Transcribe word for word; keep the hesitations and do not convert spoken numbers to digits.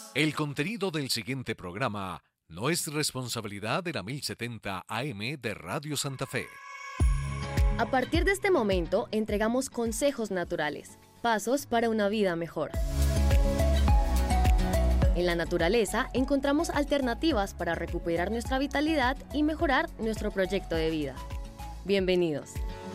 El contenido del siguiente programa no es responsabilidad de la mil setenta A M de Radio Santa Fe. A partir de este momento, entregamos consejos naturales, pasos para una vida mejor. En la naturaleza encontramos alternativas para recuperar nuestra vitalidad y mejorar nuestro proyecto de vida. Bienvenidos.